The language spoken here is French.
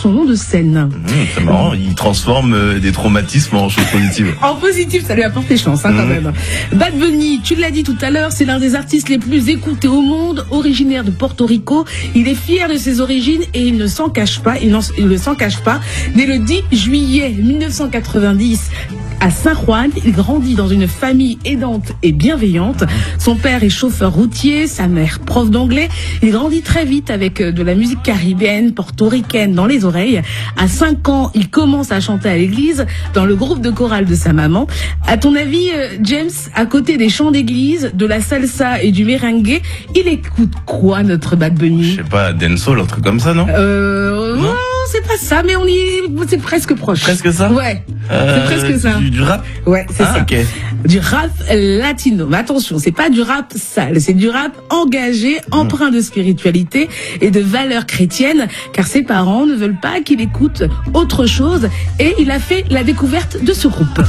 son nom de scène. C'est marrant, il transforme des traumatismes en choses positives. En positif, ça lui apporte des chances, quand même. Bad Bunny, tu l'as dit tout à l'heure, c'est l'un des artistes les plus écoutés au monde, originaire de Porto Rico. Il est fier de ses origines et il ne s'en cache pas, il ne s'en cache pas. Dès le 10 juillet 1990, à Saint-Juan, il grandit dans une famille aidante et bienveillante. Son père est chauffeur routier, sa mère prof d'anglais. Il grandit très vite avec de la musique caribéenne, portoricaine dans les oreilles. À 5 ans, il commence à chanter à l'église dans le groupe de chorale de sa maman. À ton avis, James, à côté des chants d'église, de la salsa et du merengue, il écoute quoi, notre Bad Bunny? Je sais pas, dancehall, un truc comme ça, non? Non, c'est pas ça, mais c'est presque proche. Presque ça? Ouais, c'est presque ça. Du rap? Ouais, c'est ça. Ok. Du rap latino. Mais attention, c'est pas du rap sale, c'est du rap engagé, empreint de spiritualité et de valeurs chrétiennes, car ses parents ne veulent pas qu'il écoute autre chose, et il a fait la découverte de ce groupe.